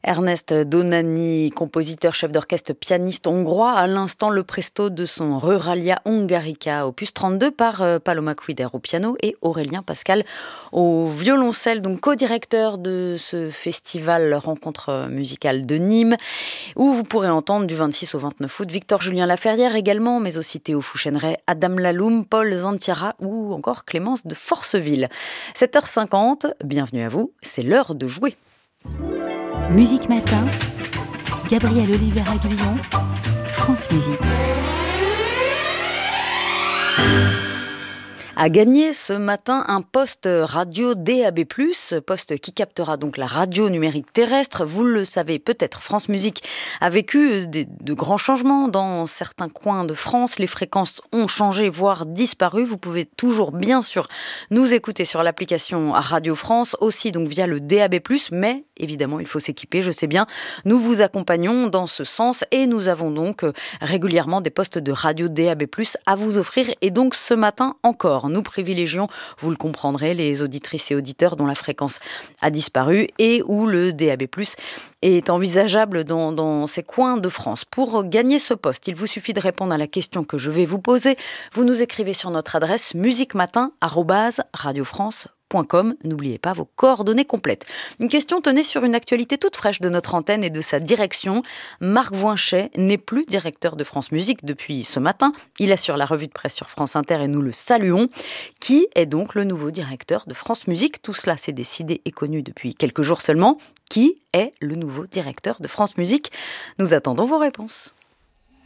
Ernest Donani, compositeur, chef d'orchestre, pianiste hongrois, à l'instant le presto de son Ruralia Hungarica, opus 32 par Paloma Cuider au piano et Aurélien Pascal au violoncelle, donc co-directeur de ce festival rencontre musicale de Nîmes, où vous pourrez entendre du 26 au 29 août Victor-Julien Laferrière également, mais aussi Théo Fouchenray, Adam Laloum, Paul Zantiara ou encore Clémence de Forceville. 7h50, bienvenue à vous, c'est l'heure de jouer. Musique Matin, Gabriel Oliveira-Guillon, France Musique. A gagné ce matin un poste radio DAB+, poste qui captera donc la radio numérique terrestre. Vous le savez peut-être, France Musique a vécu de grands changements dans certains coins de France. Les fréquences ont changé, voire disparu. Vous pouvez toujours bien sûr nous écouter sur l'application Radio France, aussi donc via le DAB+, mais évidemment il faut s'équiper, je sais bien. Nous vous accompagnons dans ce sens et nous avons donc régulièrement des postes de radio DAB+, à vous offrir, et donc ce matin encore. Nous privilégions, vous le comprendrez, les auditrices et auditeurs dont la fréquence a disparu et où le DAB+ est envisageable dans ces coins de France. Pour gagner ce poste, il vous suffit de répondre à la question que je vais vous poser. Vous nous écrivez sur notre adresse musiquematin@radiofrance.com. N'oubliez pas vos coordonnées complètes. Une question tenait sur une actualité toute fraîche de notre antenne et de sa direction. Marc Voinchet n'est plus directeur de France Musique depuis ce matin. Il assure la revue de presse sur France Inter et nous le saluons. Qui est donc le nouveau directeur de France Musique ? Tout cela s'est décidé et connu depuis quelques jours seulement. Qui est le nouveau directeur de France Musique ? Nous attendons vos réponses.